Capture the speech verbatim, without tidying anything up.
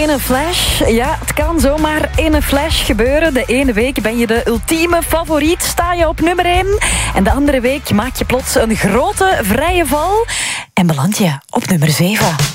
in een flash. Ja, het kan zomaar in een flash gebeuren. De ene week ben je de ultieme favoriet, sta je op nummer één. En de andere week maak je plots een grote vrije val en beland je op nummer zeven.